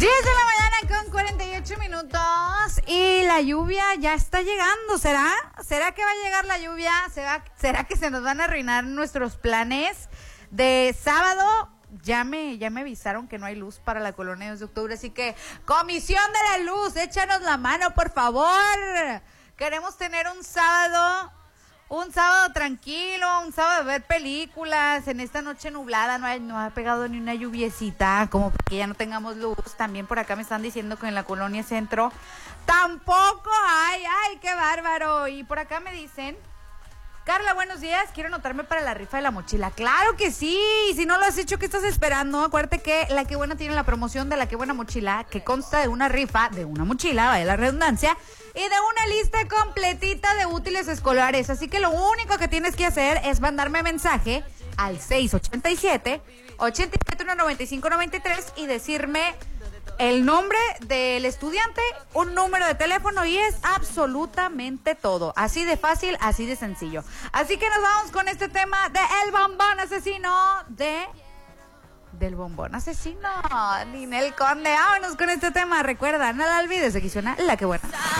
10 de la mañana con 48 minutos y la lluvia ya está llegando. ¿Será? ¿Será que va a llegar la lluvia? ¿Será que se nos van a arruinar nuestros planes de sábado? Ya me avisaron que no hay luz para la colonia 2 de octubre, así que Comisión de la Luz, échanos la mano, por favor. Queremos tener un sábado tranquilo, un sábado de ver películas, en esta noche nublada, no ha pegado ni una lluviecita, como para que ya no tengamos luz. También por acá me están diciendo que en la colonia Centro tampoco hay, ¡ay, qué bárbaro! Y por acá me dicen, Carla, buenos días, quiero anotarme para la rifa de la mochila. ¡Claro que sí! Si no lo has hecho, ¿qué estás esperando? Acuérdate que La Que Buena tiene la promoción de La Que Buena Mochila, que consta de una rifa, de una mochila, vaya la redundancia, y de una lista completita de útiles escolares. Así que lo único que tienes que hacer es mandarme mensaje al 687-871-9593 y decirme el nombre del estudiante, un número de teléfono y es absolutamente todo. Así de fácil, así de sencillo. Así que nos vamos con este tema de El Bombón Asesino del Bombón Asesino, Ninel Conde. Vámonos con este tema. Recuerda, no la olvides, aquí suena La Que Buena.